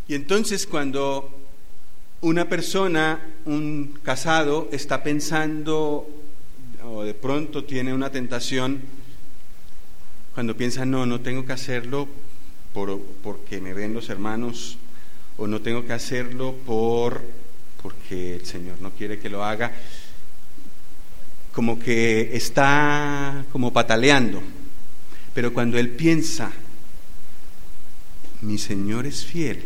Y entonces cuando una persona, un casado, está pensando o de pronto tiene una tentación, cuando piensa, no tengo que hacerlo porque me ven los hermanos, o no tengo que hacerlo porque el Señor no quiere que lo haga, como que está como pataleando. Pero cuando él piensa, mi Señor es fiel.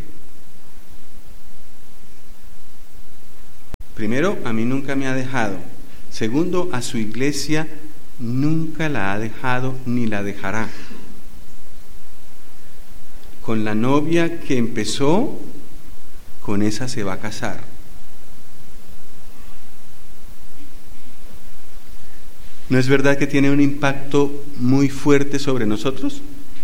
Primero, a mí nunca me ha dejado. Segundo, a su iglesia nunca la ha dejado ni la dejará. Con la novia que empezó, con esa se va a casar. ¿No es verdad que tiene un impacto muy fuerte sobre nosotros?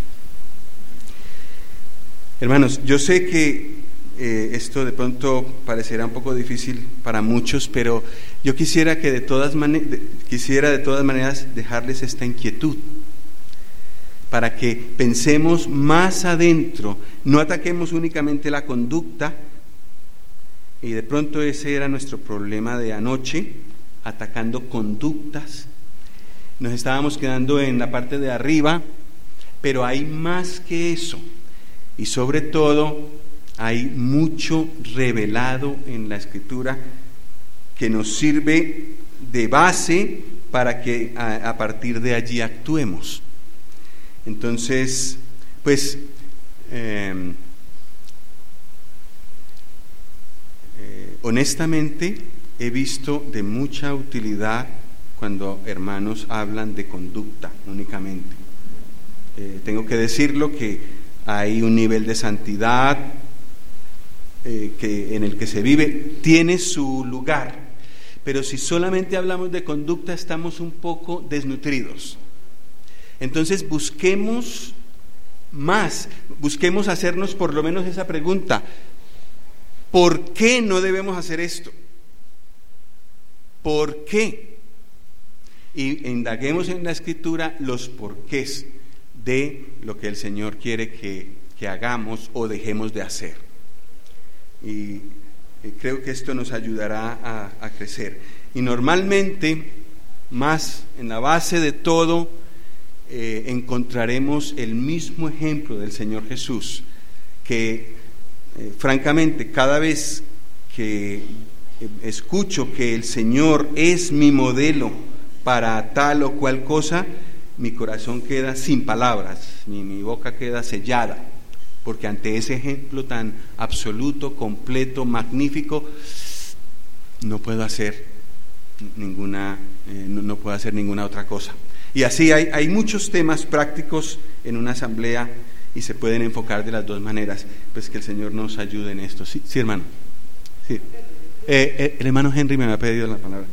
Hermanos, yo sé que esto de pronto parecerá un poco difícil para muchos, pero yo quisiera de todas maneras dejarles esta inquietud para que pensemos más adentro, no ataquemos únicamente la conducta, y de pronto ese era nuestro problema de anoche, atacando conductas. Nos estábamos quedando en la parte de arriba, pero hay más que eso, y sobre todo hay mucho revelado en la Escritura que nos sirve de base para que a partir de allí actuemos. Entonces, pues honestamente he visto de mucha utilidad cuando hermanos hablan de conducta únicamente. Tengo que decirlo que hay un nivel de santidad en el que se vive, tiene su lugar, pero si solamente hablamos de conducta estamos un poco desnutridos. Entonces busquemos más, busquemos hacernos por lo menos esa pregunta: ¿por qué no debemos hacer esto? ¿Por qué? Y indaguemos en la Escritura los porqués de lo que el Señor quiere que hagamos o dejemos de hacer. Y creo que esto nos ayudará a crecer. Y normalmente, más en la base de todo, encontraremos el mismo ejemplo del Señor Jesús, que francamente cada vez que escucho que el Señor es mi modelo para tal o cual cosa, mi corazón queda sin palabras, mi boca queda sellada, porque ante ese ejemplo tan absoluto, completo, magnífico, no puedo hacer ninguna otra cosa. Y así hay muchos temas prácticos en una asamblea y se pueden enfocar de las dos maneras. Pues que el Señor nos ayude en esto. Sí, hermano. Sí. El hermano Henry me ha pedido la palabra.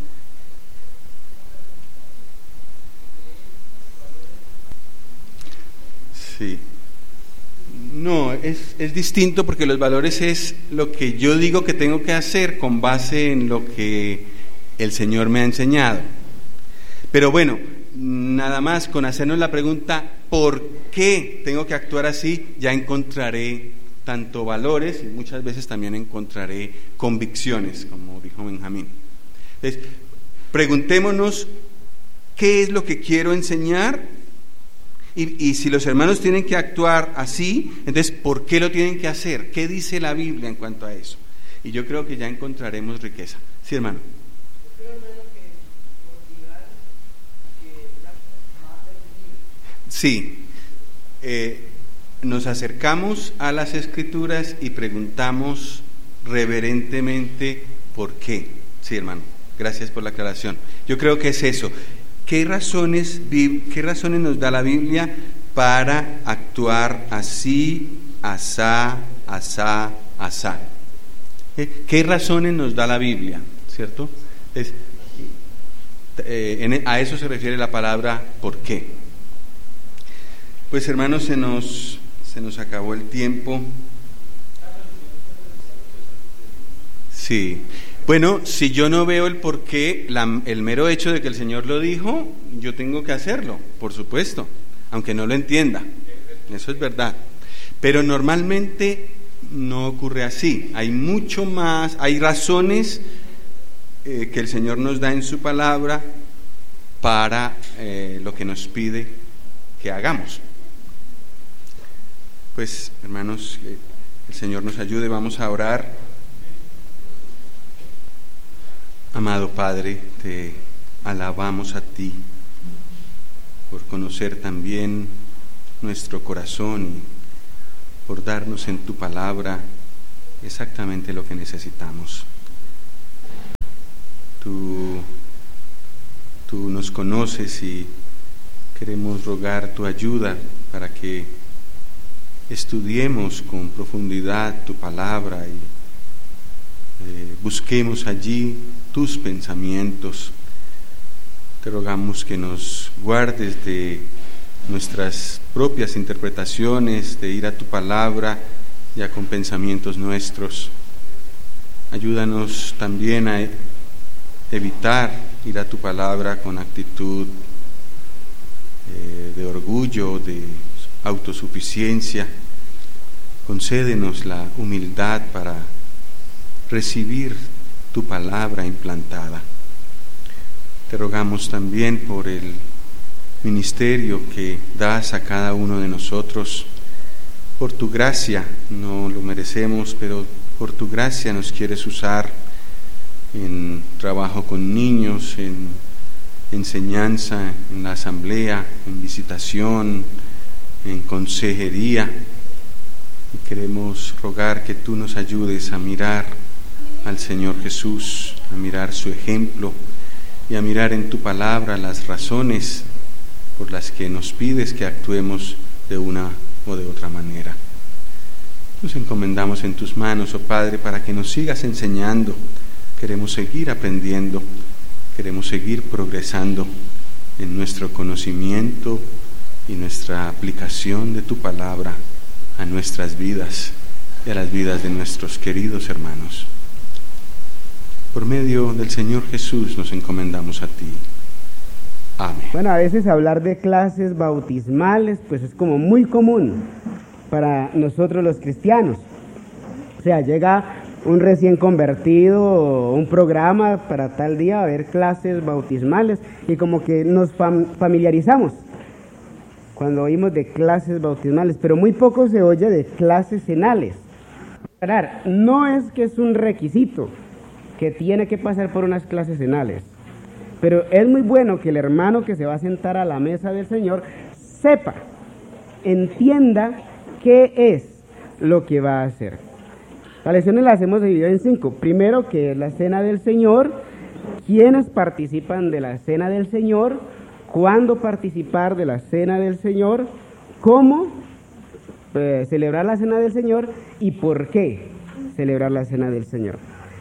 Sí. No, es distinto, porque los valores es lo que yo digo que tengo que hacer con base en lo que el Señor me ha enseñado. Pero bueno, nada más con hacernos la pregunta ¿por qué tengo que actuar así? Ya encontraré tanto valores y muchas veces también encontraré convicciones, como dijo Benjamín. Entonces, preguntémonos ¿qué es lo que quiero enseñar? Y si los hermanos tienen que actuar así, entonces ¿por qué lo tienen que hacer? ¿Qué dice la Biblia en cuanto a eso? Y yo creo que ya encontraremos riqueza. Sí, hermano. Sí, nos acercamos a las Escrituras y preguntamos reverentemente ¿por qué? Sí, hermano, gracias por la aclaración. Yo creo que es eso. ¿Qué razones nos da la Biblia para actuar así, asá, asá, asá? ¿Qué razones nos da la Biblia? ¿Cierto? A eso se refiere la palabra ¿por qué? Pues hermanos, se nos acabó el tiempo. Sí. Bueno, si yo no veo el porqué, el mero hecho de que el Señor lo dijo, yo tengo que hacerlo, por supuesto, aunque no lo entienda. Eso es verdad. Pero normalmente no ocurre así. Hay mucho más, hay razones que el Señor nos da en su palabra para lo que nos pide que hagamos. Pues, hermanos, que el Señor nos ayude. Vamos a orar. Amado Padre, te alabamos a ti por conocer también nuestro corazón y por darnos en tu palabra exactamente lo que necesitamos. Tú nos conoces y queremos rogar tu ayuda para que estudiemos con profundidad tu palabra y busquemos allí tus pensamientos. Te rogamos que nos guardes de nuestras propias interpretaciones, de ir a tu palabra ya con pensamientos nuestros. Ayúdanos también a evitar ir a tu palabra con actitud de orgullo, de autosuficiencia. Concédenos la humildad para recibir tu palabra implantada. Te rogamos también por el ministerio que das a cada uno de nosotros, por tu gracia. No lo merecemos, pero por tu gracia nos quieres usar en trabajo con niños, en enseñanza, en la asamblea, en visitación, en consejería. Y queremos rogar que tú nos ayudes a mirar al Señor Jesús, a mirar su ejemplo y a mirar en tu palabra las razones por las que nos pides que actuemos de una o de otra manera. Nos encomendamos en tus manos, oh Padre, para que nos sigas enseñando. Queremos seguir aprendiendo, queremos seguir progresando en nuestro conocimiento y nuestra aplicación de tu palabra a nuestras vidas y a las vidas de nuestros queridos hermanos. Por medio del Señor Jesús nos encomendamos a ti. Amén. Bueno, a veces hablar de clases bautismales pues es como muy común para nosotros los cristianos. O sea, llega un recién convertido, un programa para tal día va a haber clases bautismales y como que nos familiarizamos cuando oímos de clases bautismales, pero muy poco se oye de clases cenales. No es que es un requisito que tiene que pasar por unas clases cenales, pero es muy bueno que el hermano que se va a sentar a la mesa del Señor sepa, entienda qué es lo que va a hacer. Las lecciones las hemos dividido en 5. Primero, que es la cena del Señor, quiénes participan de la cena del Señor, cuándo participar de la cena del Señor, cómo celebrar la cena del Señor y por qué celebrar la cena del Señor.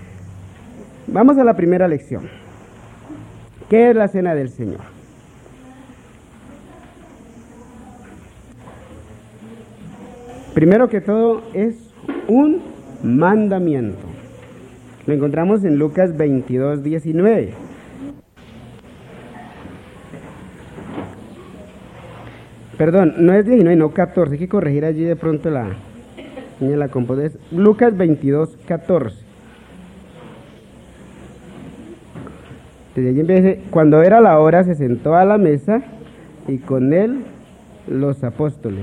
Vamos a la primera lección. ¿Qué es la cena del Señor? Primero que todo es un mandamiento. Lo encontramos en Lucas 22:19. Perdón, no es 19, no 14. Hay que corregir allí de pronto la composta. Es Lucas 22:14. Desde allí dice: cuando era la hora se sentó a la mesa y con él los apóstoles.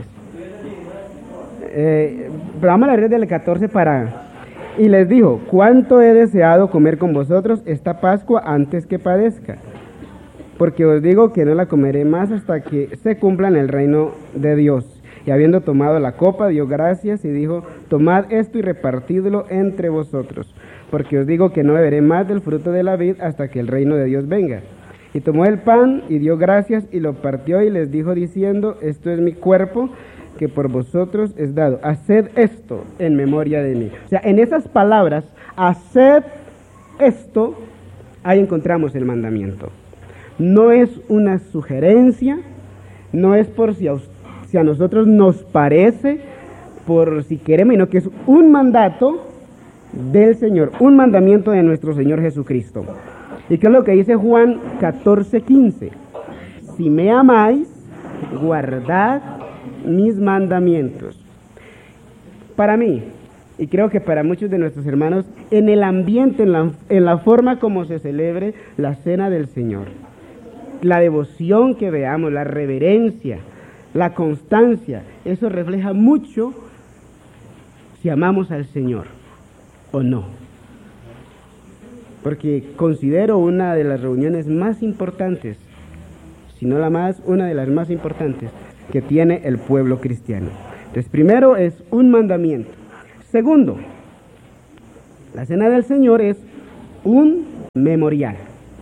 Pero vamos a leer desde el 14 y les dijo: cuánto he deseado comer con vosotros esta Pascua antes que padezca, porque os digo que no la comeré más hasta que se cumpla en el reino de Dios. Y habiendo tomado la copa, dio gracias y dijo: tomad esto y repartidlo entre vosotros, porque os digo que no beberé más del fruto de la vid hasta que el reino de Dios venga. Y tomó el pan y dio gracias y lo partió y les dijo diciendo: esto es mi cuerpo, que por vosotros es dado. Haced esto en memoria de mí. O sea, en esas palabras, haced esto, ahí encontramos el mandamiento. No es una sugerencia, no es por si a nosotros nos parece, por si queremos, sino que es un mandato del Señor, un mandamiento de nuestro Señor Jesucristo. ¿Y qué es lo que dice Juan 14:15? Si me amáis, guardad mis mandamientos. Para mí, y creo que para muchos de nuestros hermanos, en el ambiente, en la forma como se celebre la cena del Señor. La devoción que veamos, la reverencia, la constancia, eso refleja mucho si amamos al Señor o no. Porque considero una de las reuniones más importantes, si no la más, una de las más importantes que tiene el pueblo cristiano. Entonces, primero es un mandamiento. Segundo, la cena del Señor es un memorial.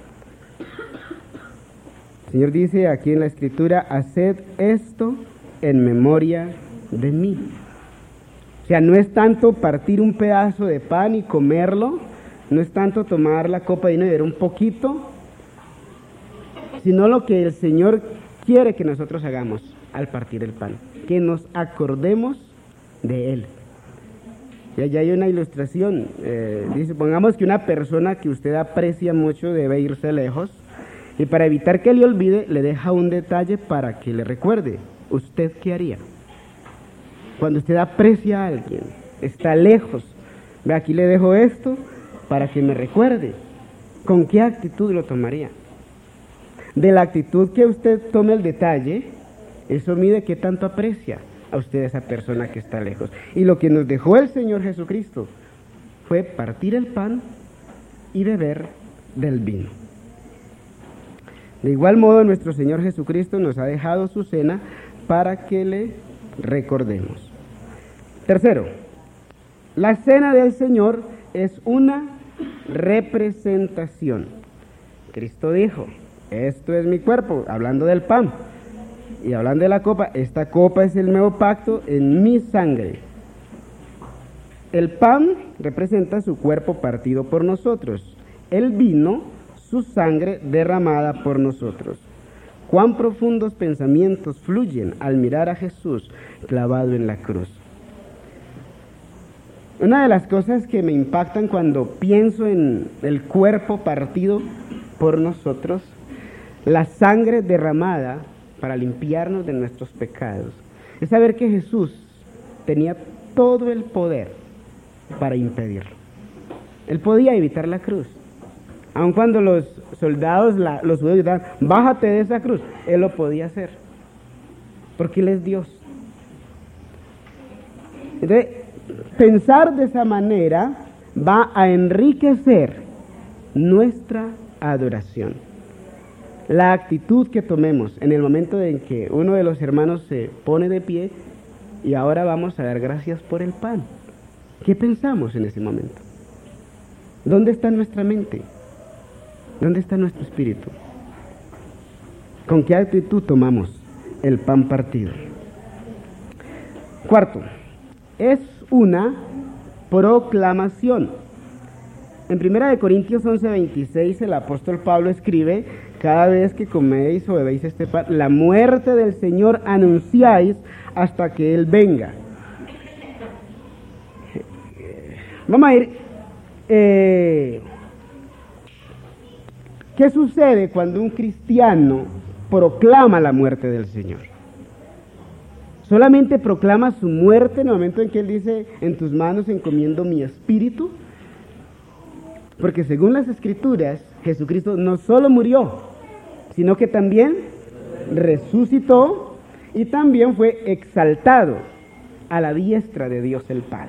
El Señor dice aquí en la Escritura, haced esto en memoria de mí. O sea, no es tanto partir un pedazo de pan y comerlo, no es tanto tomar la copa de vino y beber un poquito, sino lo que el Señor quiere que nosotros hagamos al partir el pan, que nos acordemos de Él. Y allá hay una ilustración, dice, pongamos que una persona que usted aprecia mucho debe irse lejos, y para evitar que le olvide, le deja un detalle para que le recuerde. ¿Usted qué haría? Cuando usted aprecia a alguien, está lejos, ve, aquí le dejo esto para que me recuerde. ¿Con qué actitud lo tomaría? De la actitud que usted tome el detalle, eso mide qué tanto aprecia a usted esa persona que está lejos. Y lo que nos dejó el Señor Jesucristo fue partir el pan y beber del vino. De igual modo, nuestro Señor Jesucristo nos ha dejado su cena para que le recordemos. Tercero, la cena del Señor es una representación. Cristo dijo, esto es mi cuerpo, hablando del pan. Y hablando de la copa, esta copa es el nuevo pacto en mi sangre. El pan representa su cuerpo partido por nosotros. El vino, su sangre derramada por nosotros. Cuán profundos pensamientos fluyen al mirar a Jesús clavado en la cruz. Una de las cosas que me impactan cuando pienso en el cuerpo partido por nosotros, la sangre derramada para limpiarnos de nuestros pecados, es saber que Jesús tenía todo el poder para impedirlo. Él podía evitar la cruz. Aun cuando los soldados, los judíos gritaban, bájate de esa cruz, Él lo podía hacer, porque Él es Dios. Entonces, pensar de esa manera va a enriquecer nuestra adoración. La actitud que tomemos en el momento en que uno de los hermanos se pone de pie y ahora vamos a dar gracias por el pan. ¿Qué pensamos en ese momento? ¿Dónde está nuestra mente? ¿Dónde está nuestro espíritu? ¿Con qué actitud tomamos el pan partido? Cuarto, es una proclamación. En 1 Corintios 11:26 el apóstol Pablo escribe, cada vez que coméis o bebéis este pan, la muerte del Señor anunciáis hasta que Él venga. Vamos a ir, ¿qué sucede cuando un cristiano proclama la muerte del Señor? ¿Solamente proclama su muerte en el momento en que Él dice, en tus manos encomiendo mi espíritu? Porque según las Escrituras, Jesucristo no solo murió, sino que también resucitó y también fue exaltado a la diestra de Dios el Padre.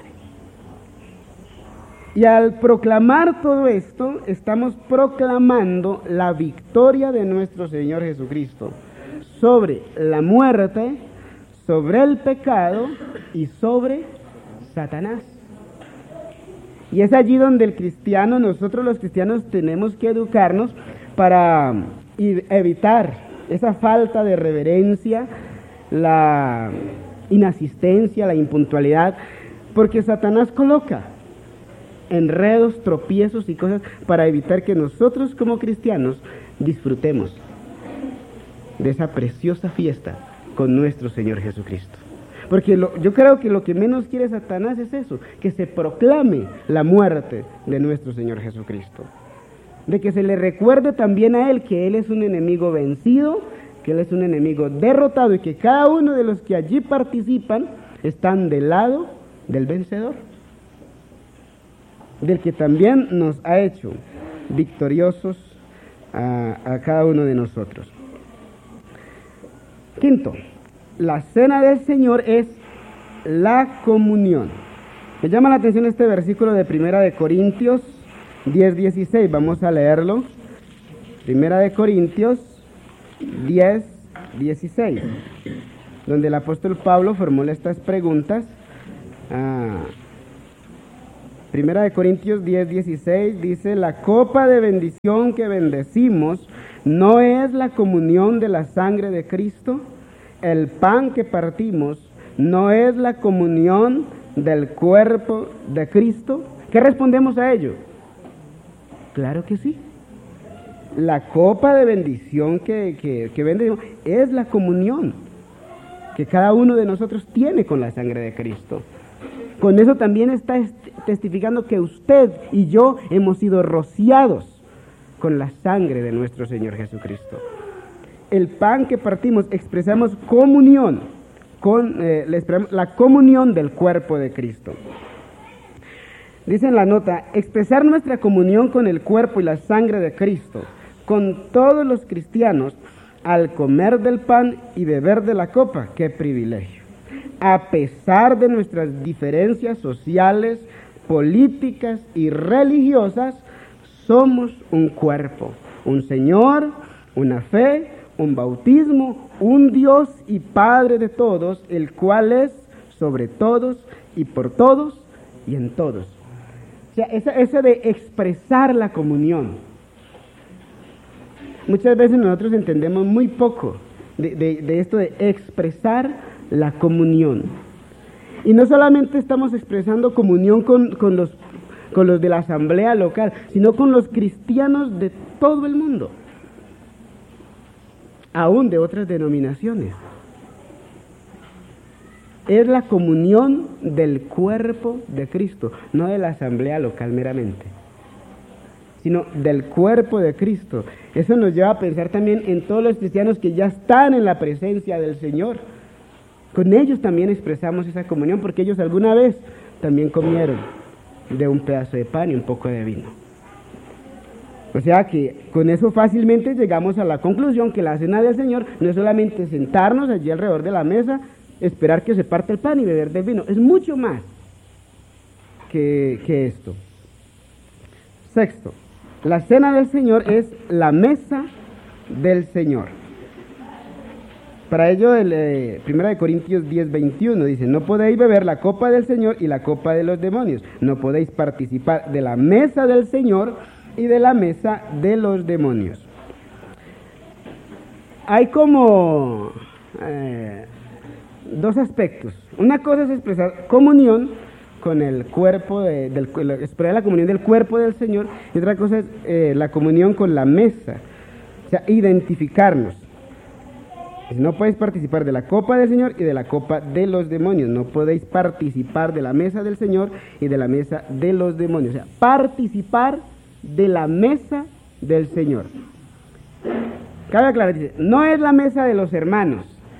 Y al proclamar todo esto, estamos proclamando la victoria de nuestro Señor Jesucristo sobre la muerte, sobre el pecado y sobre Satanás. Y es allí donde el cristiano, nosotros los cristianos tenemos que educarnos para evitar esa falta de reverencia, la inasistencia, la impuntualidad, porque Satanás coloca enredos, tropiezos y cosas para evitar que nosotros como cristianos disfrutemos de esa preciosa fiesta con nuestro Señor Jesucristo. Porque yo creo que lo que menos quiere Satanás es eso, que se proclame la muerte de nuestro Señor Jesucristo. De que se le recuerde también a Él que Él es un enemigo vencido, que Él es un enemigo derrotado y que cada uno de los que allí participan están del lado del vencedor. del que también nos ha hecho victoriosos a cada uno de nosotros. Quinto, la cena del Señor es la comunión. Me llama la atención este versículo de 1 Corintios 10:16. Vamos a leerlo. 1 Corintios 10:16, donde el apóstol Pablo formula estas preguntas. 1 Corintios 10:16 dice: la copa de bendición que bendecimos no es la comunión de la sangre de Cristo. El pan que partimos no es la comunión del cuerpo de Cristo. ¿Qué respondemos a ello? Claro que sí. La copa de bendición que bendecimos es la comunión que cada uno de nosotros tiene con la sangre de Cristo. Con eso también está testificando que usted y yo hemos sido rociados con la sangre de nuestro Señor Jesucristo. El pan que partimos expresamos comunión, la comunión del cuerpo de Cristo. Dice en la nota: expresar nuestra comunión con el cuerpo y la sangre de Cristo, con todos los cristianos, al comer del pan y beber de la copa. ¡Qué privilegio! A pesar de nuestras diferencias sociales, políticas y religiosas, somos un cuerpo, un Señor, una fe, un bautismo, un Dios y Padre de todos, el cual es sobre todos y por todos y en todos. O sea, eso de expresar la comunión. Muchas veces nosotros entendemos muy poco de esto de expresar la comunión. Y no solamente estamos expresando comunión con los de la asamblea local, sino con los cristianos de todo el mundo, aún de otras denominaciones. Es la comunión del cuerpo de Cristo, no de la asamblea local meramente, sino del cuerpo de Cristo. Eso nos lleva a pensar también en todos los cristianos que ya están en la presencia del Señor. Con ellos también expresamos esa comunión, porque ellos alguna vez también comieron de un pedazo de pan y un poco de vino. O sea que con eso fácilmente llegamos a la conclusión que la cena del Señor no es solamente sentarnos allí alrededor de la mesa, esperar que se parte el pan y beber del vino. Es mucho más que esto. Sexto, la cena del Señor es la mesa del Señor. Para ello, el 1 Corintios 10:21 dice: no podéis beber la copa del Señor y la copa de los demonios. No podéis participar de la mesa del Señor y de la mesa de los demonios. Hay como dos aspectos. Una cosa es expresar comunión con el cuerpo, expresar la comunión del cuerpo del Señor, y otra cosa es la comunión con la mesa, o sea, identificarnos. No podéis participar de la copa del Señor y de la copa de los demonios. No podéis participar de la mesa del Señor y de la mesa de los demonios. O sea, participar de la mesa del Señor. Cabe aclarar, dice, no es la mesa de los hermanos,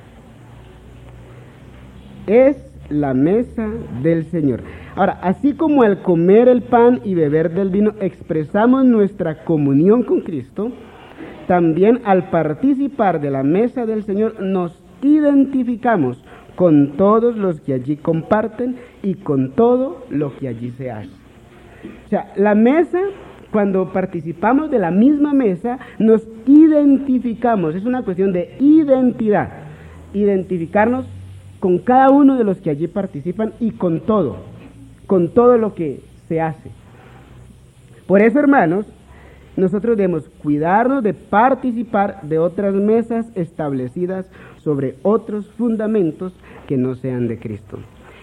es la mesa del Señor. Ahora, así como al comer el pan y beber del vino expresamos nuestra comunión con Cristo, también al participar de la mesa del Señor nos identificamos con todos los que allí comparten y con todo lo que allí se hace. O sea, la mesa, cuando participamos de la misma mesa, nos identificamos. Es una cuestión de identidad. Identificarnos con cada uno de los que allí participan y con todo lo que se hace. Por eso, hermanos, nosotros debemos cuidarnos de participar de otras mesas establecidas sobre otros fundamentos que no sean de Cristo.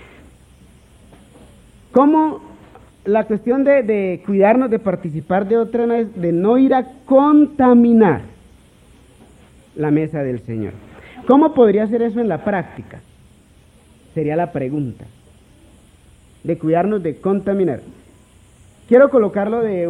¿Cómo la cuestión de cuidarnos de participar de otras mesas, de no ir a contaminar la mesa del Señor? ¿Cómo podría ser eso en la práctica? Sería la pregunta. De cuidarnos de contaminar. Quiero colocarlo de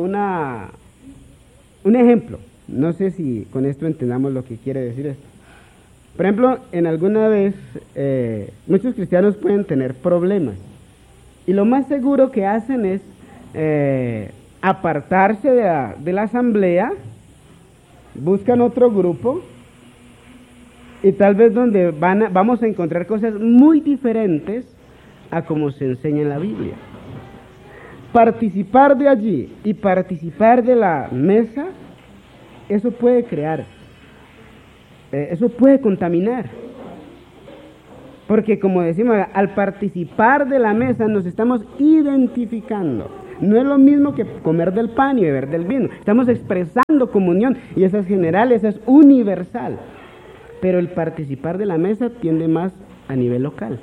un ejemplo. No sé si con esto entendamos lo que quiere decir esto. Por ejemplo, en alguna vez muchos cristianos pueden tener problemas y lo más seguro que hacen es apartarse de la asamblea, buscan otro grupo y tal vez donde vamos a encontrar cosas muy diferentes a como se enseña en la Biblia. Participar de allí y participar de la mesa, eso puede crear, eso puede contaminar. Porque como decimos, al participar de la mesa nos estamos identificando. No es lo mismo que comer del pan y beber del vino. Estamos expresando comunión y esa es general, esa es universal. Pero el participar de la mesa tiende más a nivel local.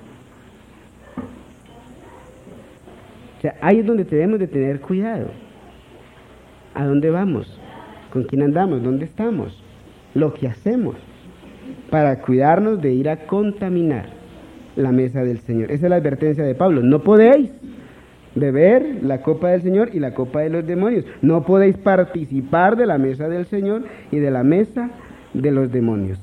O sea, ahí es donde debemos de tener cuidado. ¿A dónde vamos? ¿Con quién andamos? ¿Dónde estamos? Lo que hacemos para cuidarnos de ir a contaminar la mesa del Señor. Esa es la advertencia de Pablo. No podéis beber la copa del Señor y la copa de los demonios. No podéis participar de la mesa del Señor y de la mesa de los demonios.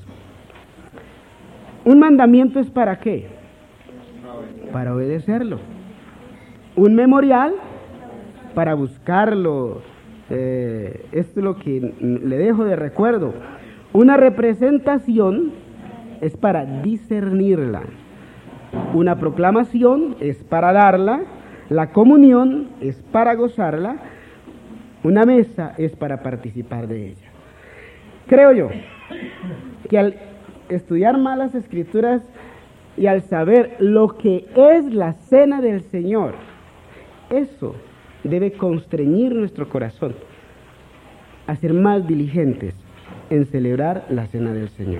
Un mandamiento es ¿para qué? Para obedecerlo. Un memorial para buscarlo. Esto es lo que le dejo de recuerdo. Una representación es para discernirla. Una proclamación es para darla. La comunión es para gozarla. Una mesa es para participar de ella. Creo yo que al estudiar más las Escrituras y al saber lo que es la cena del Señor, eso debe constreñir nuestro corazón a ser más diligentes en celebrar la cena del Señor.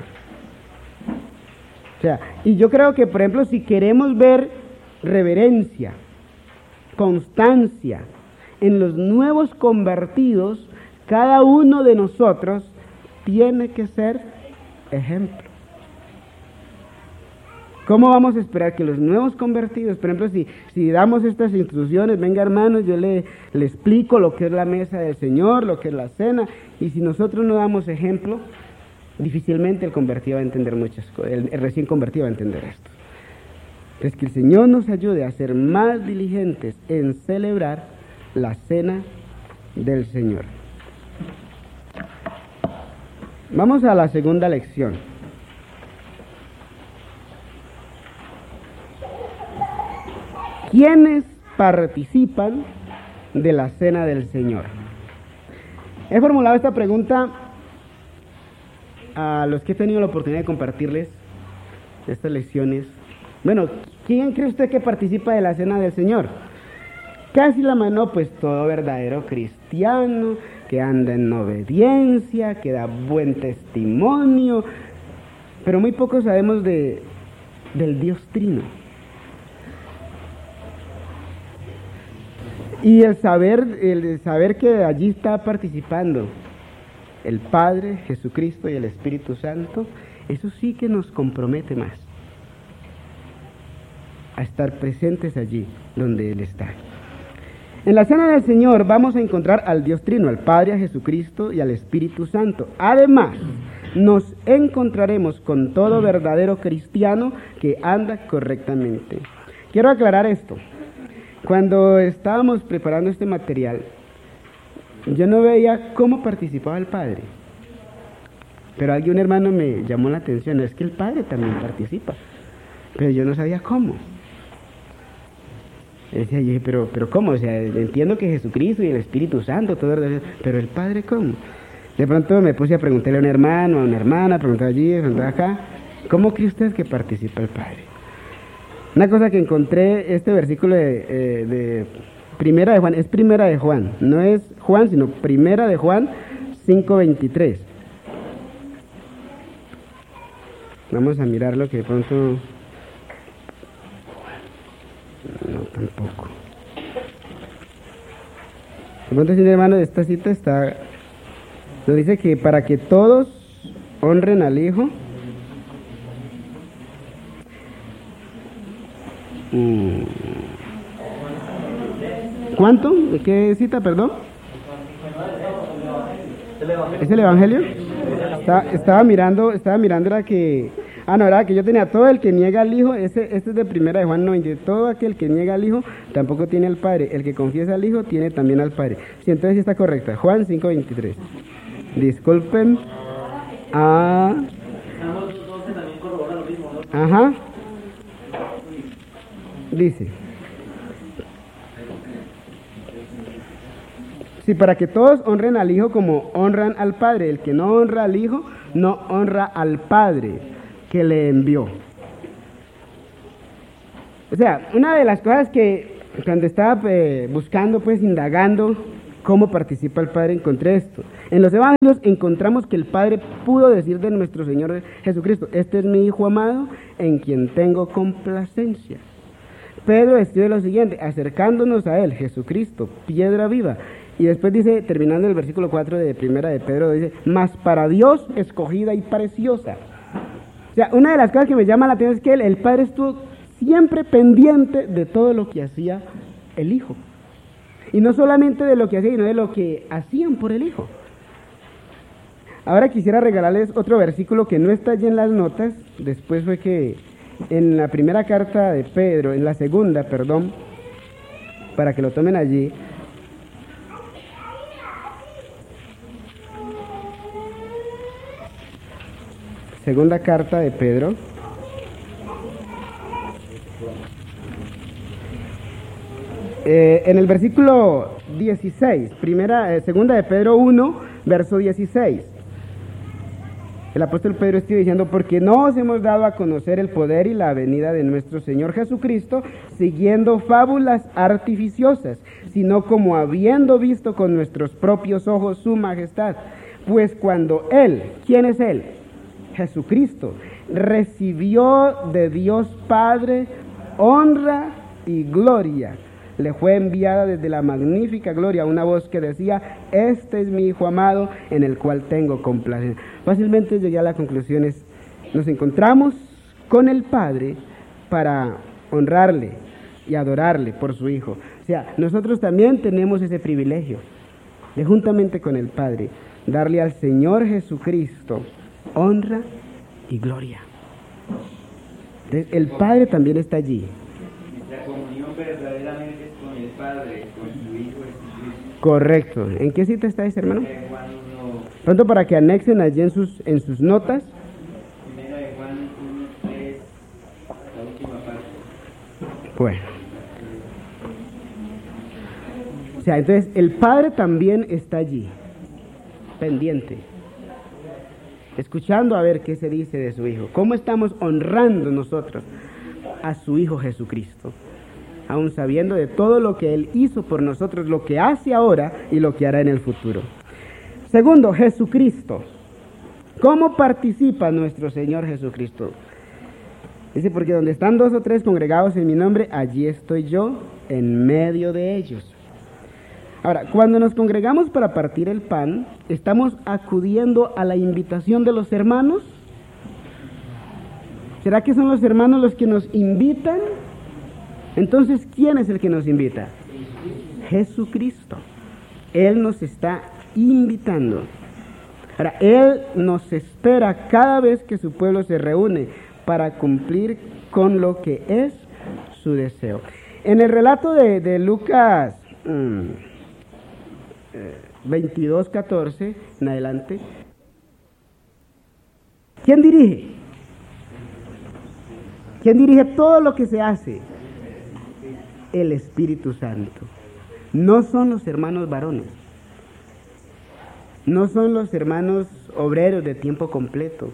O sea, y yo creo que, por ejemplo, si queremos ver reverencia, constancia en los nuevos convertidos, cada uno de nosotros tiene que ser ejemplo. ¿Cómo vamos a esperar que los nuevos convertidos, por ejemplo, si damos estas instrucciones, venga hermanos, yo le explico lo que es la mesa del Señor, lo que es la cena, y si nosotros no damos ejemplo, difícilmente el convertido va a entender muchas cosas, el recién convertido va a entender esto. Es que el Señor nos ayude a ser más diligentes en celebrar la cena del Señor. Vamos a la segunda lección. ¿Quiénes participan de la cena del Señor? He formulado esta pregunta a los que he tenido la oportunidad de compartirles estas lecciones. Bueno, ¿quién cree usted que participa de la cena del Señor? Casi la mano, pues todo verdadero cristiano, que anda en obediencia, que da buen testimonio, pero muy poco sabemos del Dios Trino. Y el saber que allí está participando el Padre, Jesucristo y el Espíritu Santo, eso sí que nos compromete más a estar presentes allí donde Él está. En la cena del Señor vamos a encontrar al Dios Trino, al Padre, a Jesucristo y al Espíritu Santo. Además, nos encontraremos con todo verdadero cristiano que anda correctamente. Quiero aclarar esto. Cuando estábamos preparando este material, yo no veía cómo participaba el Padre. Pero un hermano me llamó la atención, es que el Padre también participa. Pero yo no sabía cómo. Decía yo, pero ¿cómo? O sea, entiendo que Jesucristo y el Espíritu Santo, todo, pero el Padre, ¿cómo? De pronto me puse a preguntarle a un hermano, a una hermana, preguntar allí, preguntar acá, ¿cómo cree usted que participa el Padre? Una cosa que encontré, este versículo de Primera de Juan, es Primera de Juan, no es Juan, sino Primera de Juan 5:23. Vamos a mirar lo que de pronto... No, tampoco. De pronto, si hermano, de esta cita nos dice que para que todos honren al Hijo, ¿cuánto? ¿De qué cita, perdón? ¿Es el Evangelio? Estaba mirando era que Ah, no, ¿verdad? Que yo tenía todo el que niega al Hijo, este es de primera de Juan 90, todo aquel que niega al Hijo tampoco tiene al Padre, el que confiesa al Hijo tiene también al Padre. Sí, entonces sí está correcta, Juan 5:23. Disculpen. Ah. Ajá. Dice. Sí, para que todos honren al Hijo como honran al Padre. El que no honra al Hijo, no honra al Padre que le envió. O sea, una de las cosas que cuando estaba buscando, pues indagando cómo participa el Padre, encontré esto. En los Evangelios encontramos que el Padre pudo decir de nuestro Señor Jesucristo: este es mi Hijo amado, en quien tengo complacencia. Pedro escribe lo siguiente: acercándonos a Él, Jesucristo, piedra viva. Y después dice, terminando el versículo 4 de primera de Pedro, dice: mas para Dios escogida y preciosa. O sea, una de las cosas que me llama la atención es que el Padre estuvo siempre pendiente de todo lo que hacía el Hijo. Y no solamente de lo que hacía, sino de lo que hacían por el Hijo. Ahora quisiera regalarles otro versículo que no está allí en las notas. Después fue que en la primera carta de Pedro, en la segunda, perdón, para que lo tomen allí. Segunda carta de Pedro. En el versículo 16, segunda de Pedro 1, verso 16. El apóstol Pedro está diciendo: porque no os hemos dado a conocer el poder y la venida de nuestro Señor Jesucristo siguiendo fábulas artificiosas, sino como habiendo visto con nuestros propios ojos su majestad. Pues cuando Él, ¿quién es Él? Jesucristo, recibió de Dios Padre honra y gloria, le fue enviada desde la magnífica gloria una voz que decía: este es mi Hijo amado, en el cual tengo complacencia. Fácilmente llegué a la conclusión: nos encontramos con el Padre para honrarle y adorarle por su Hijo. O sea, nosotros también tenemos ese privilegio de, juntamente con el Padre, darle al Señor Jesucristo honra y gloria. Entonces, el Padre también está allí. La comunión verdaderamente es con el Padre, con su Hijo Jesucristo. Correcto. ¿En qué cita está ese, hermano? Pronto, para que anexen allí en sus notas. Primera de Juan 1:3, la última parte. Bueno. O sea, entonces el Padre también está allí, pendiente, escuchando a ver qué se dice de su Hijo. ¿Cómo estamos honrando nosotros a su Hijo Jesucristo? Aún sabiendo de todo lo que Él hizo por nosotros, lo que hace ahora y lo que hará en el futuro. Segundo, Jesucristo. ¿Cómo participa nuestro Señor Jesucristo? Dice: porque donde están 2 o 3 congregados en mi nombre, allí estoy yo en medio de ellos. Ahora, cuando nos congregamos para partir el pan, ¿estamos acudiendo a la invitación de los hermanos? ¿Será que son los hermanos los que nos invitan? Entonces, ¿quién es el que nos invita? Jesucristo. Él nos está invitando. Ahora, Él nos espera cada vez que su pueblo se reúne para cumplir con lo que es su deseo. En el relato de Lucas 22:14 en adelante, ¿quién dirige? ¿Quién dirige todo lo que se hace? El Espíritu Santo. No son los hermanos varones, no son los hermanos obreros de tiempo completo.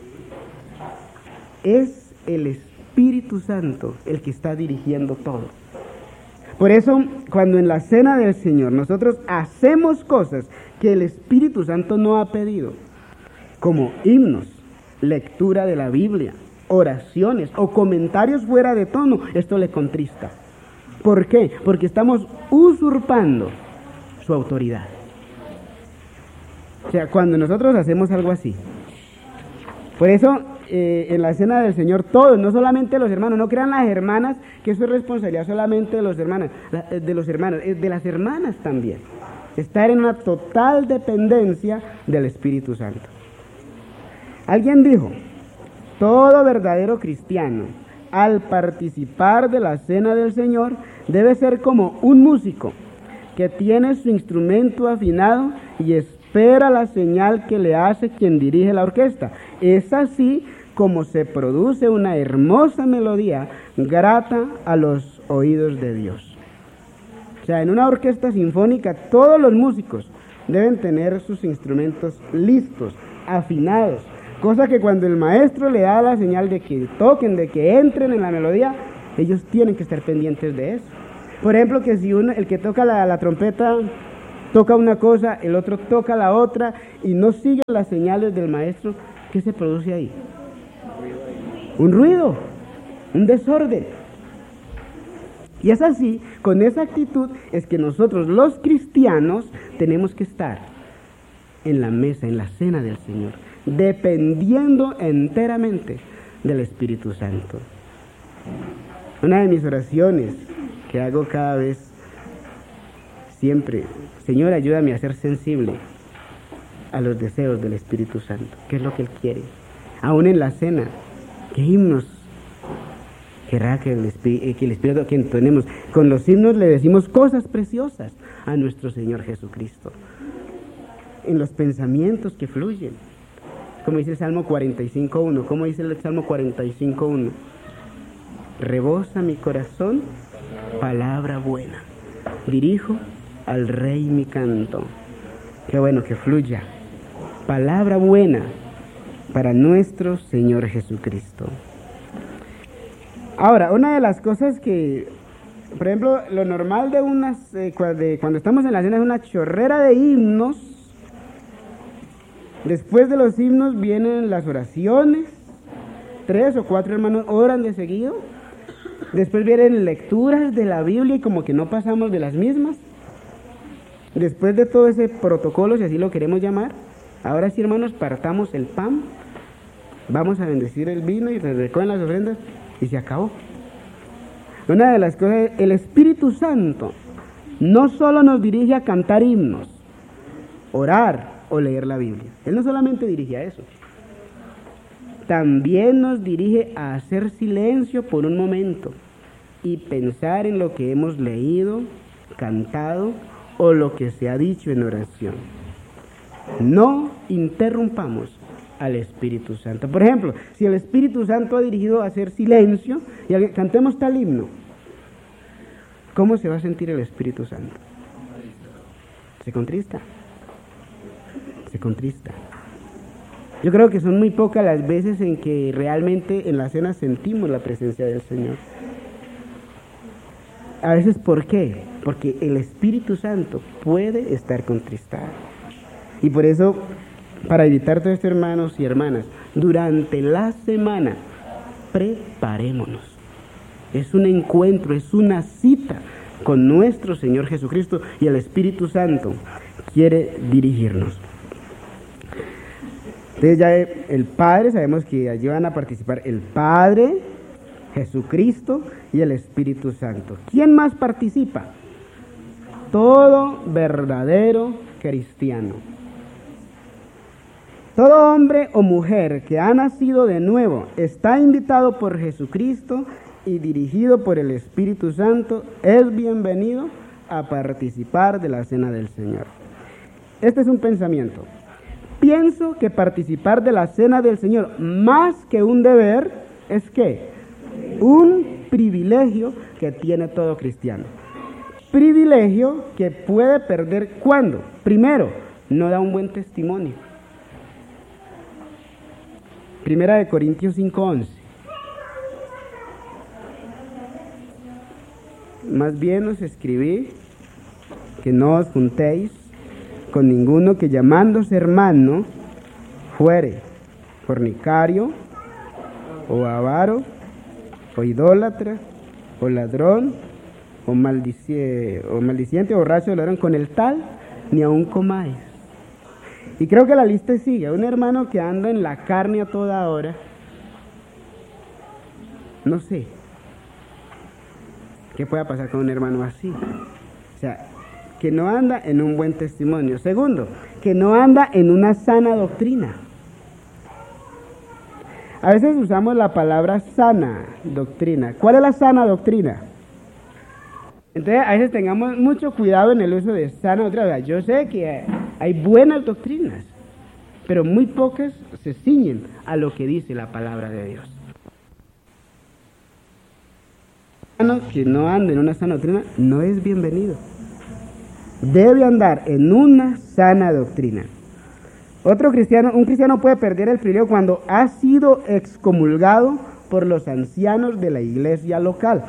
Es el Espíritu Santo el que está dirigiendo todo. Por eso, cuando en la cena del Señor nosotros hacemos cosas que el Espíritu Santo no ha pedido, como himnos, lectura de la Biblia, oraciones o comentarios fuera de tono, esto le contrista. ¿Por qué? Porque estamos usurpando su autoridad. O sea, cuando nosotros hacemos algo así. Por eso, en la cena del Señor, todos, no solamente los hermanos, no crean las hermanas que eso es responsabilidad solamente de los hermanos, de las hermanas también. Estar en una total dependencia del Espíritu Santo. Alguien dijo: todo verdadero cristiano, al participar de la cena del Señor, debe ser como un músico que tiene su instrumento afinado y espera la señal que le hace quien dirige la orquesta. Es así como se produce una hermosa melodía grata a los oídos de Dios. O sea, en una orquesta sinfónica todos los músicos deben tener sus instrumentos listos, afinados, cosa que cuando el maestro le da la señal de que toquen, de que entren en la melodía, ellos tienen que estar pendientes de eso. Por ejemplo, que si el que toca la trompeta toca una cosa, el otro toca la otra y no sigue las señales del maestro, ¿qué se produce ahí? Un ruido, un desorden. Y es así, con esa actitud es que nosotros los cristianos tenemos que estar en la mesa, en la cena del Señor, dependiendo enteramente del Espíritu Santo. Una de mis oraciones que hago cada vez, siempre, Señor, ayúdame a ser sensible a los deseos del Espíritu Santo. ¿Qué es lo que Él quiere? Aún en la cena, ¿qué himnos querrá que el Espíritu que entonemos? Con los himnos le decimos cosas preciosas a nuestro Señor Jesucristo. En los pensamientos que fluyen. Como dice el Salmo 45.1. ¿Cómo dice el Salmo 45.1? Rebosa mi corazón palabra buena. Dirijo al Rey mi canto. Qué bueno que fluya. Palabra buena para nuestro Señor Jesucristo. Ahora, una de las cosas que, por ejemplo, lo normal de cuando estamos en la cena es una chorrera de himnos. Después de los himnos vienen las oraciones. 3 o 4 hermanos oran de seguido. Después vienen lecturas de la Biblia y como que no pasamos de las mismas. Después de todo ese protocolo, si así lo queremos llamar, ahora sí, hermanos, partamos el pan, vamos a bendecir el vino y se recogen las ofrendas y se acabó. Una de las cosas, el Espíritu Santo no solo nos dirige a cantar himnos, orar o leer la Biblia. Él no solamente dirige a eso, también nos dirige a hacer silencio por un momento y pensar en lo que hemos leído, cantado o lo que se ha dicho en oración. No interrumpamos al Espíritu Santo. Por ejemplo, si el Espíritu Santo ha dirigido a hacer silencio y cantemos tal himno, ¿cómo se va a sentir el Espíritu Santo? Se contrista. Se contrista. Yo creo que son muy pocas las veces en que realmente en la cena sentimos la presencia del Señor. A veces, ¿por qué? Porque el Espíritu Santo puede estar contristado. Y por eso, para evitar todo esto, hermanos y hermanas, durante la semana, preparémonos. Es un encuentro, es una cita con nuestro Señor Jesucristo y el Espíritu Santo quiere dirigirnos. Entonces ya el Padre, sabemos que allí van a participar el Padre, Jesucristo y el Espíritu Santo. ¿Quién más participa? Todo verdadero cristiano. Todo hombre o mujer que ha nacido de nuevo está invitado por Jesucristo y dirigido por el Espíritu Santo, es bienvenido a participar de la cena del Señor. Este es un pensamiento. Pienso que participar de la cena del Señor, más que un deber, es ¿qué? Un privilegio que tiene todo cristiano. Privilegio que puede perder ¿cuándo? Primero, no da un buen testimonio. Primera de Corintios 5:11. Más bien os escribí que no os juntéis con ninguno que llamándose hermano fuere fornicario o avaro o idólatra o ladrón o maldiciente o borracho o ladrón, con el tal ni aun comáis. Y creo que la lista sigue. Un hermano que anda en la carne a toda hora, no sé qué pueda pasar con un hermano así. O sea, que no anda en un buen testimonio. Segundo, que no anda en una sana doctrina. A veces usamos la palabra sana doctrina. ¿Cuál es la sana doctrina? Entonces, a veces tengamos mucho cuidado en el uso de sana doctrina. Yo sé que hay buenas doctrinas, pero muy pocas se ciñen a lo que dice la palabra de Dios. Que no ande en una sana doctrina no es bienvenido. Debe andar en una sana doctrina. Un cristiano puede perder el privilegio cuando ha sido excomulgado por los ancianos de la iglesia local.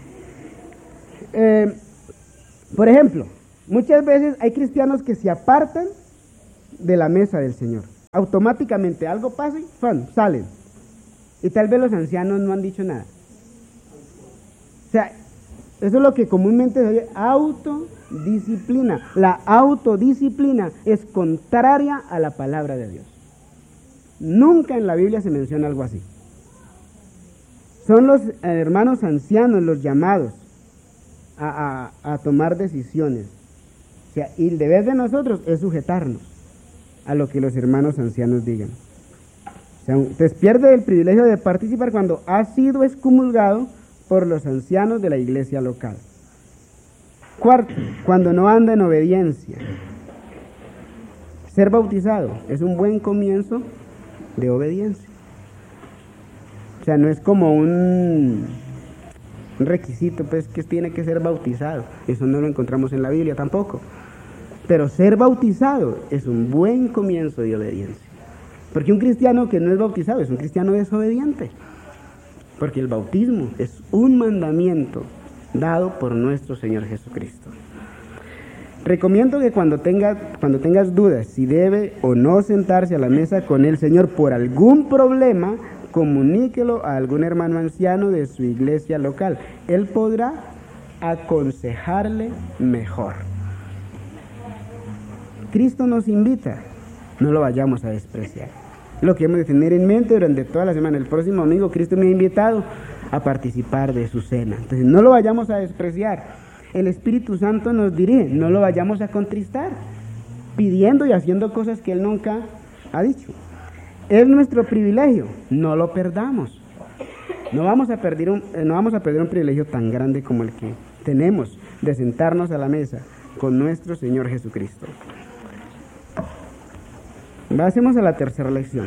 Por ejemplo, muchas veces hay cristianos que se apartan de la mesa del Señor. Automáticamente algo pasa y salen. Y tal vez los ancianos no han dicho nada. O sea, eso es lo que comúnmente se oye autodisciplina. La autodisciplina es contraria a la palabra de Dios. Nunca en la Biblia se menciona algo así. Son los hermanos ancianos los llamados a tomar decisiones. O sea, y el deber de nosotros es sujetarnos a lo que los hermanos ancianos digan. O sea, entonces pierde el privilegio de participar cuando ha sido excomulgado por los ancianos de la iglesia local. Cuarto, cuando no anda en obediencia. Ser bautizado es un buen comienzo de obediencia. O sea, no es como un requisito, pues, que tiene que ser bautizado. Eso no lo encontramos en la Biblia tampoco. Pero ser bautizado es un buen comienzo de obediencia. Porque un cristiano que no es bautizado es un cristiano desobediente. Porque el bautismo es un mandamiento dado por nuestro Señor Jesucristo. Recomiendo que cuando tengas dudas si debe o no sentarse a la mesa con el Señor por algún problema, comuníquelo a algún hermano anciano de su iglesia local. Él podrá aconsejarle mejor. Cristo nos invita, no lo vayamos a despreciar. Lo que hemos de tener en mente durante toda la semana. El próximo domingo Cristo me ha invitado a participar de su cena. Entonces no lo vayamos a despreciar. El Espíritu Santo nos dirige, no lo vayamos a contristar, pidiendo y haciendo cosas que Él nunca ha dicho. Es nuestro privilegio, no lo perdamos. No vamos a perder un privilegio tan grande como el que tenemos de sentarnos a la mesa con nuestro Señor Jesucristo. Pasemos a la tercera lección.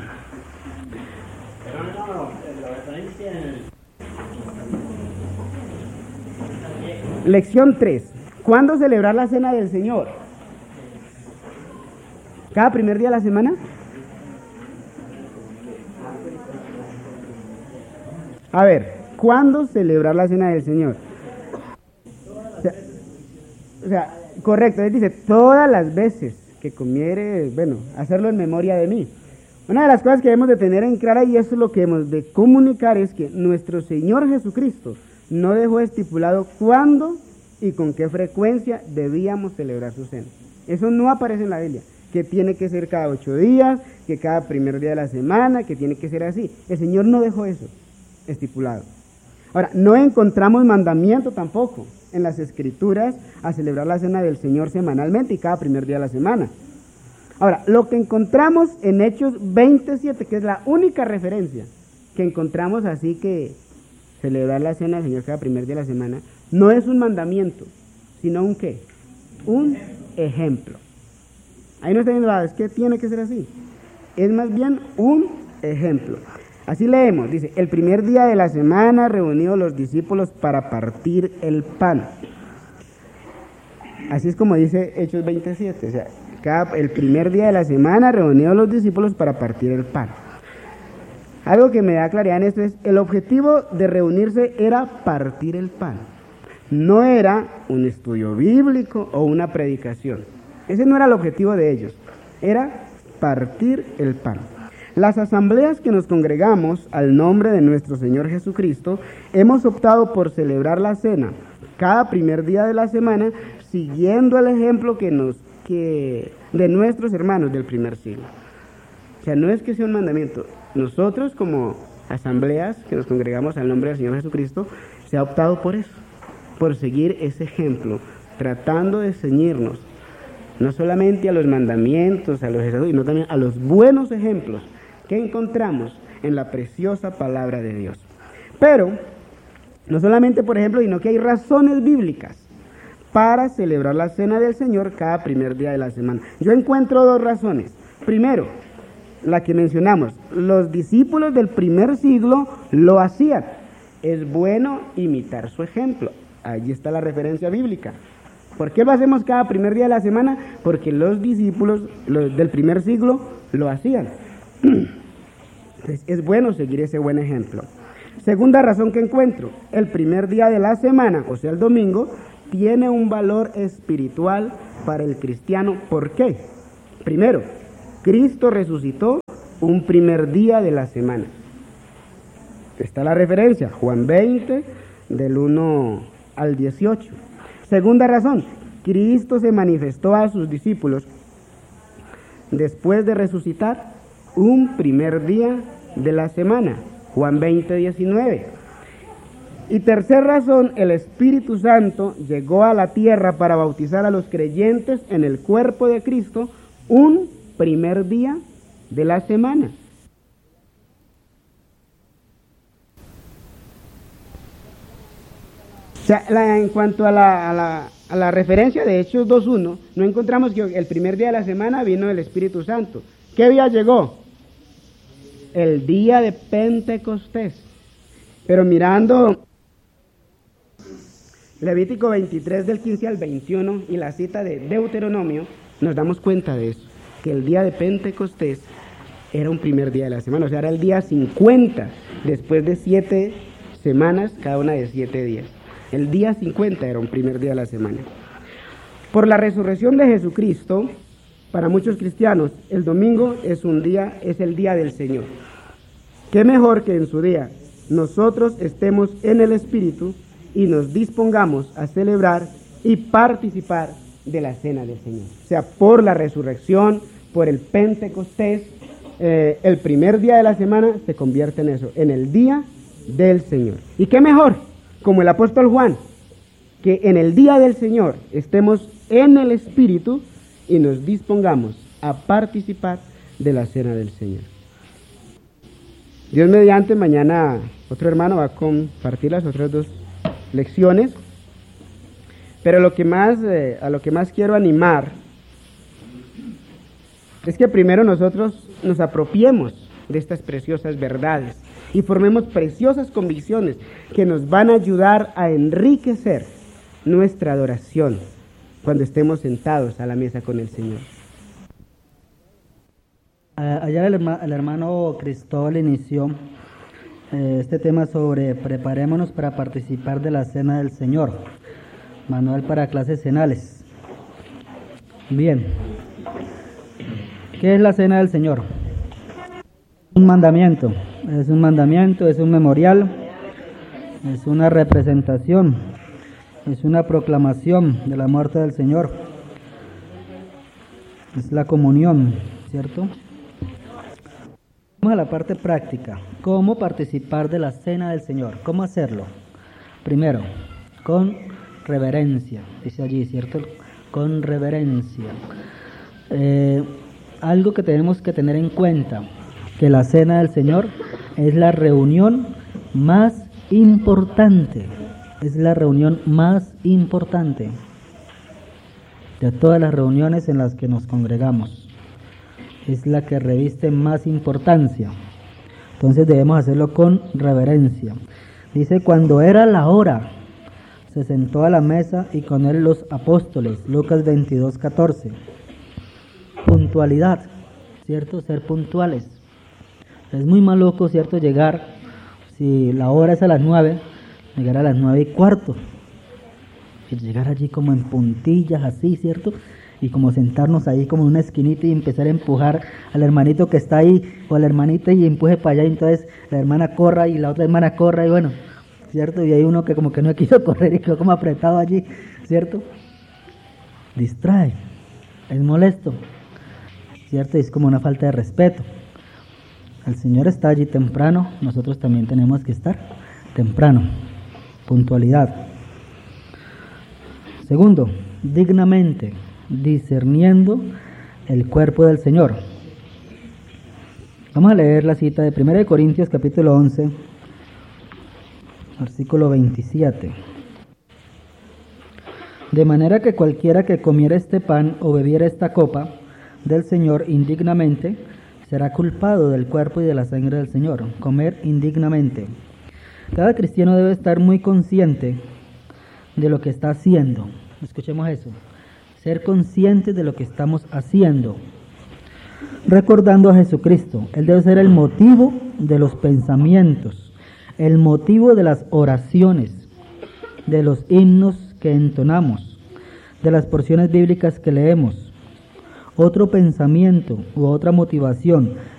Lección 3. ¿Cuándo celebrar la cena del Señor? ¿Cada primer día de la semana? A ver, ¿cuándo celebrar la cena del Señor? O sea, correcto, él dice, todas las veces que comiere, hacerlo en memoria de mí. Una de las cosas que debemos de tener en clara, y eso es lo que hemos de comunicar, es que nuestro Señor Jesucristo no dejó estipulado cuándo y con qué frecuencia debíamos celebrar su cena. Eso no aparece en la Biblia, que tiene que ser cada 8 días, que cada primer día de la semana, que tiene que ser así. El Señor no dejó eso estipulado. Ahora, no encontramos mandamiento tampoco en las Escrituras a celebrar la cena del Señor semanalmente y cada primer día de la semana. Ahora, lo que encontramos en Hechos 27, que es la única referencia que encontramos así que celebrar la cena del Señor cada primer día de la semana, no es un mandamiento, sino un ¿qué? Un ejemplo. Ahí no está diciendo, es que tiene que ser así. Es más bien un ejemplo. Así leemos, dice, el primer día de la semana reunidos los discípulos para partir el pan. Así es como dice Hechos 27, o sea, el primer día de la semana reunidos los discípulos para partir el pan. Algo que me da claridad en esto es, el objetivo de reunirse era partir el pan. No era un estudio bíblico o una predicación. Ese no era el objetivo de ellos, era partir el pan. Las asambleas que nos congregamos al nombre de nuestro Señor Jesucristo, hemos optado por celebrar la cena cada primer día de la semana, siguiendo el ejemplo de nuestros hermanos del primer siglo. O sea, no es que sea un mandamiento. Nosotros como asambleas que nos congregamos al nombre del Señor Jesucristo, se ha optado por eso, por seguir ese ejemplo, tratando de ceñirnos no solamente a los mandamientos, a los estatutos, sino también a los buenos ejemplos que encontramos en la preciosa palabra de Dios. Pero, no solamente, por ejemplo, sino que hay razones bíblicas para celebrar la Cena del Señor cada primer día de la semana. Yo encuentro dos razones. Primero, la que mencionamos, los discípulos del primer siglo lo hacían. Es bueno imitar su ejemplo. Allí está la referencia bíblica. ¿Por qué lo hacemos cada primer día de la semana? Porque los discípulos del primer siglo lo hacían. Entonces, es bueno seguir ese buen ejemplo. Segunda razón que encuentro, el primer día de la semana, o sea el domingo, tiene un valor espiritual para el cristiano. ¿Por qué? Primero, Cristo resucitó un primer día de la semana. Está la referencia, Juan 20, del 1 al 18. Segunda razón, Cristo se manifestó a sus discípulos después de resucitar un primer día de la semana, Juan 20, 19. Y tercera razón, el Espíritu Santo llegó a la tierra para bautizar a los creyentes en el cuerpo de Cristo un primer día de la semana. O sea, en cuanto a la referencia de Hechos 2.1, no encontramos que el primer día de la semana vino el Espíritu Santo. ¿Qué día llegó? El día de Pentecostés. Pero mirando Levítico 23 del 15 al 21 y la cita de Deuteronomio, nos damos cuenta de eso, que el día de Pentecostés era un primer día de la semana, o sea, era el día 50, después de 7 semanas, cada una de 7 días. El día 50 era un primer día de la semana. Por la resurrección de Jesucristo, para muchos cristianos, el domingo es el día del Señor. ¿Qué mejor que en su día nosotros estemos en el Espíritu y nos dispongamos a celebrar y participar de la Cena del Señor? O sea, por la resurrección, por el Pentecostés, el primer día de la semana se convierte en eso, en el día del Señor. ¿Y qué mejor? Como el apóstol Juan, que en el día del Señor estemos en el Espíritu y nos dispongamos a participar de la Cena del Señor. Dios mediante, mañana otro hermano va a compartir las otras 2 lecciones, pero a lo que más quiero animar es que primero nosotros nos apropiemos de estas preciosas verdades y formemos preciosas convicciones que nos van a ayudar a enriquecer nuestra adoración cuando estemos sentados a la mesa con el Señor. Ayer el hermano Cristóbal inició este tema sobre preparémonos para participar de la Cena del Señor, manual para clases cenales. Bien, ¿qué es la Cena del Señor? Es un mandamiento, es un memorial, es una representación, es una proclamación de la muerte del Señor, es la comunión, ¿cierto? Vamos a la parte práctica. ¿Cómo participar de la Cena del Señor? ¿Cómo hacerlo? Primero, con reverencia, dice allí, ¿cierto? Con reverencia. Algo que tenemos que tener en cuenta, que la Cena del Señor es la reunión más importante, de todas las reuniones en las que nos congregamos. Es la que reviste más importancia. Entonces debemos hacerlo con reverencia. Dice, cuando era la hora, se sentó a la mesa y con él los apóstoles. Lucas 22:14. Puntualidad, ¿cierto? Ser puntuales. Es muy maluco, ¿cierto? Llegar, si la hora es a las 9, llegar a las 9:15. Y llegar allí como en puntillas, así, ¿cierto? Y como sentarnos ahí como en una esquinita y empezar a empujar al hermanito que está ahí o a la hermanita y empuje para allá, y entonces la hermana corra y la otra hermana corra y bueno, ¿cierto? Y hay uno que como que no quiso correr y quedó como apretado allí, ¿cierto? Distrae, es molesto, ¿cierto? Y es como una falta de respeto. El Señor está allí temprano, nosotros también tenemos que estar temprano, puntualidad. Segundo, dignamente, discerniendo el cuerpo del Señor. Vamos a leer la cita de 1 Corintios capítulo 11, versículo 27. De manera que cualquiera que comiera este pan o bebiera esta copa del Señor indignamente, será culpado del cuerpo y de la sangre del Señor. Comer indignamente. Cada cristiano debe estar muy consciente de lo que está haciendo. Escuchemos eso. Ser conscientes de lo que estamos haciendo. Recordando a Jesucristo. Él debe ser el motivo de los pensamientos, el motivo de las oraciones, de los himnos que entonamos, de las porciones bíblicas que leemos. Otro pensamiento u otra motivación